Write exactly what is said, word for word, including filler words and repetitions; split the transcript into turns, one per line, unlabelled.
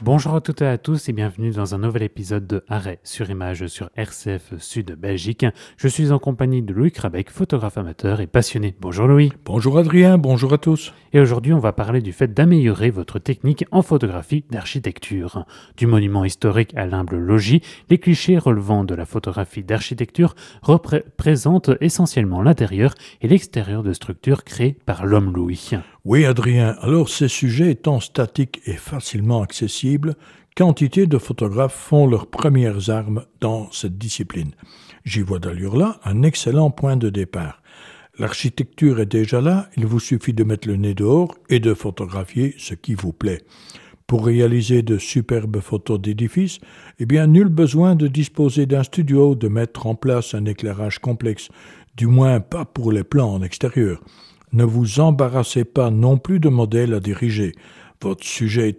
Bonjour à toutes et à tous et bienvenue dans un nouvel épisode de Arrêt sur image sur R C F Sud Belgique. Je suis en compagnie de Louis Krabeck, photographe amateur et passionné. Bonjour Louis.
Bonjour Adrien, bonjour à tous.
Et aujourd'hui on va parler du fait d'améliorer votre technique en photographie d'architecture. Du monument historique à l'humble logis, les clichés relevant de la photographie d'architecture représentent essentiellement l'intérieur et l'extérieur de structures créées par l'homme Louis.
Oui Adrien, alors ces sujets étant statiques et facilement accessibles, quantité de photographes font leurs premières armes dans cette discipline. J'y vois d'ailleurs là un excellent point de départ. L'architecture est déjà là, il vous suffit de mettre le nez dehors et de photographier ce qui vous plaît. Pour réaliser de superbes photos d'édifices, eh bien, nul besoin de disposer d'un studio, de mettre en place un éclairage complexe, du moins pas pour les plans en extérieur. Ne vous embarrassez pas non plus de modèles à diriger. Votre sujet